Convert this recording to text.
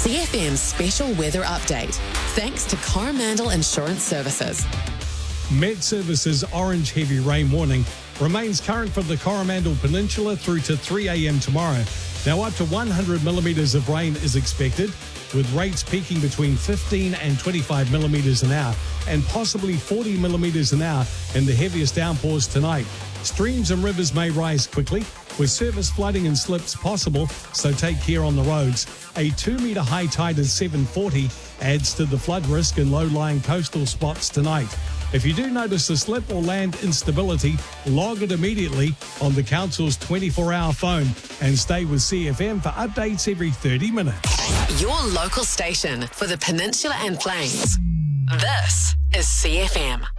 CFM's special weather update, thanks to Coromandel Insurance Services. Met Services orange heavy rain warning remains current for the Coromandel Peninsula through to 3 a.m. tomorrow. Now up to 100 millimetres of rain is expected, with rates peaking between 15 and 25 millimetres an hour and possibly 40 millimetres an hour in the heaviest downpours tonight. Streams and rivers may rise quickly, with surface flooding and slips possible, so take care on the roads. A 2-metre high tide at 7:40 adds to the flood risk in low-lying coastal spots tonight. If you do notice a slip or land instability, log it immediately on the Council's 24-hour phone and stay with CFM for updates every 30 minutes. Your local station for the Peninsula and Plains. This is CFM.